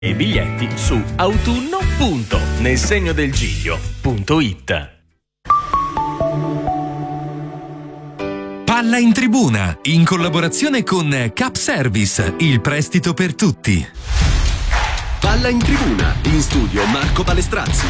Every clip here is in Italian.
E biglietti su autunno.nelsegnodelgiglio.it. Palla in tribuna, in collaborazione con Cap Service, il prestito per tutti. Palla in tribuna, in studio Marco Palestrazzi.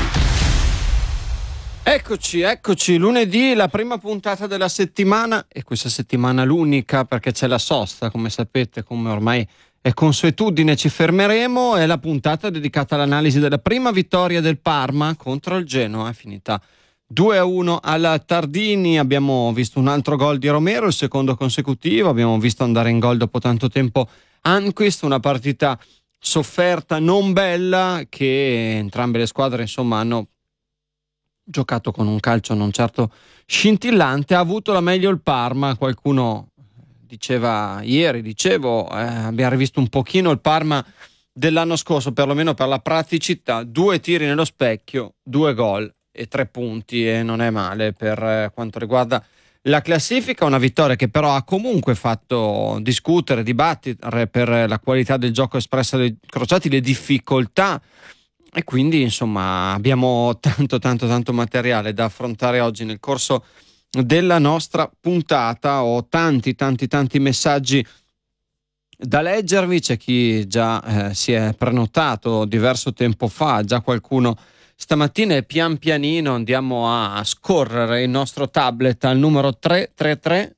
Eccoci, lunedì, la prima puntata della settimana, e questa settimana l'unica perché c'è la sosta, come sapete, come ormai è consuetudine. Ci fermeremo. È la puntata dedicata all'analisi della prima vittoria del Parma contro il Genoa, è finita 2-1 alla Tardini. Abbiamo visto un altro gol di Romero, il secondo consecutivo. Abbiamo visto andare in gol dopo tanto tempo Anquist, una partita sofferta, non bella, che entrambe le squadre insomma hanno giocato con un calcio non certo scintillante. Ha avuto la meglio il Parma. Qualcuno diceva ieri, abbiamo rivisto un pochino il Parma dell'anno scorso, perlomeno per la praticità. 2 tiri nello specchio, 2 gol e 3 punti, e non è male per quanto riguarda la classifica. Una vittoria che però ha comunque fatto discutere, dibattere per la qualità del gioco espressa dai crociati, le difficoltà, e quindi insomma abbiamo tanto materiale da affrontare oggi nel corso della nostra puntata. Ho tanti messaggi da leggervi. C'è chi già si è prenotato diverso tempo fa, già qualcuno stamattina, e pian pianino andiamo a scorrere il nostro tablet al numero 333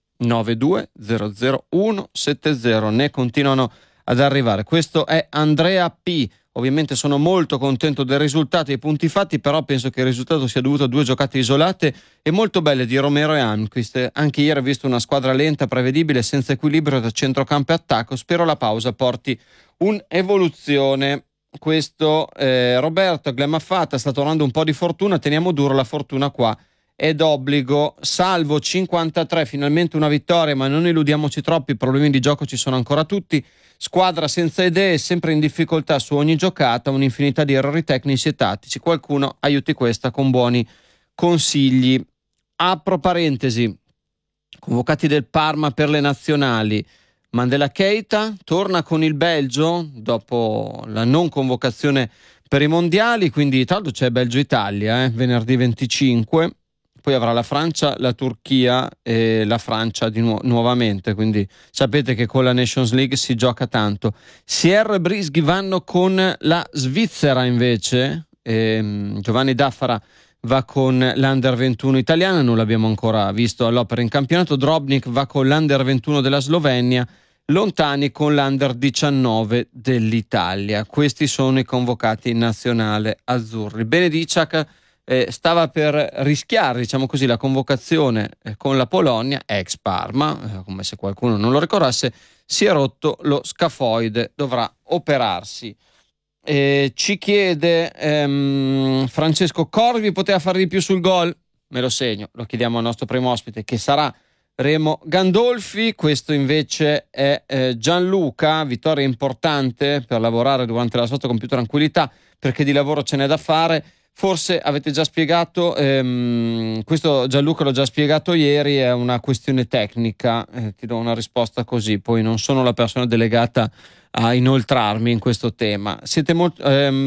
9200170. Ne continuano ad arrivare. Questo è Andrea P. Ovviamente sono molto contento del risultato e i punti fatti, però penso che il risultato sia dovuto a 2 giocate isolate e molto belle di Romero e Anquist. Anche ieri ho visto una squadra lenta, prevedibile, senza equilibrio da centrocampo e attacco. Spero la pausa porti un'evoluzione. Questo Roberto Glemaffata sta tornando un po' di fortuna, teniamo duro, la fortuna qua è d'obbligo. Salvo 53, finalmente una vittoria, ma non illudiamoci troppo, i problemi di gioco ci sono ancora tutti. Squadra senza idee, sempre in difficoltà su ogni giocata, un'infinità di errori tecnici e tattici. Qualcuno aiuti questa con buoni consigli. Apro parentesi, convocati del Parma per le nazionali. Mandela Keita torna con il Belgio dopo la non convocazione per i mondiali, quindi tra l'altro c'è Belgio-Italia venerdì 25. Poi avrà la Francia, la Turchia e la Francia nuovamente, quindi sapete che con la Nations League si gioca tanto. Sierra e Brisghi vanno con la Svizzera invece, Giovanni Daffara va con l'Under 21 italiana, non l'abbiamo ancora visto all'opera in campionato. Drobnik va con l'Under 21 della Slovenia, Lontani con l'Under 19 dell'Italia. Questi sono i convocati in nazionale azzurri. Benedicak stava per rischiare, diciamo così, la convocazione con la Polonia, ex Parma, come se qualcuno non lo ricordasse. Si è rotto lo scafoide, dovrà operarsi. Ci chiede Francesco: Corvi poteva fare di più sul gol? Me lo segno, lo chiediamo al nostro primo ospite, che sarà Remo Gandolfi. Questo invece è Gianluca. Vittoria importante per lavorare durante la sosta con più tranquillità, perché di lavoro ce n'è da fare. Forse avete già spiegato, questo Gianluca l'ho già spiegato ieri, è una questione tecnica, ti do una risposta così, poi non sono la persona delegata a inoltrarmi in questo tema. Siete molto...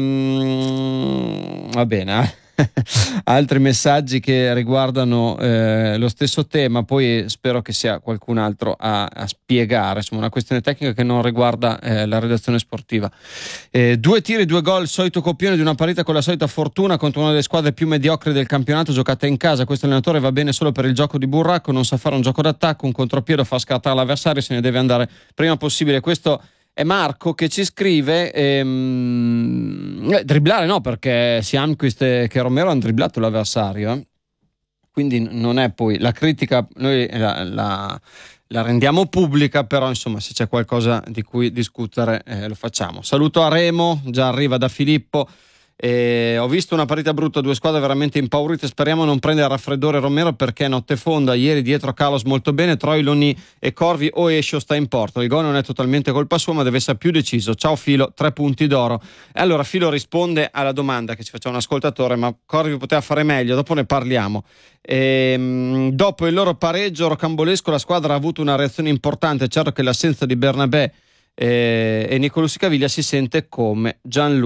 va bene, altri messaggi che riguardano lo stesso tema, poi spero che sia qualcun altro a spiegare, insomma una questione tecnica che non riguarda la redazione sportiva. 2 tiri, 2 gol, solito copione di una partita con la solita fortuna contro una delle squadre più mediocri del campionato, giocata in casa. Questo allenatore va bene solo per il gioco di burracco, non sa fare un gioco d'attacco, un contropiede fa scattare l'avversario, se ne deve andare prima possibile. Questo è Marco che ci scrive. Dribblare no, perché sia Anquist che Romero hanno dribblato l'avversario, quindi non è poi la critica, noi la rendiamo pubblica, però insomma se c'è qualcosa di cui discutere lo facciamo. Saluto a Remo, già arriva da Filippo. Ho visto una partita brutta, 2 squadre veramente impaurite. Speriamo non prendere raffreddore Romero, perché è notte fonda. Ieri dietro Carlos molto bene, Troiloni e Corvi o Escio sta in porta. Il gol non è totalmente colpa sua, ma deve essere più deciso. Ciao Filo, 3 punti d'oro. E allora Filo risponde alla domanda che ci faceva un ascoltatore: ma Corvi poteva fare meglio? Dopo ne parliamo. Dopo il loro pareggio rocambolesco la squadra ha avuto una reazione importante. Certo che l'assenza di Bernabé e Nicolò Caviglia si sente come Gianluca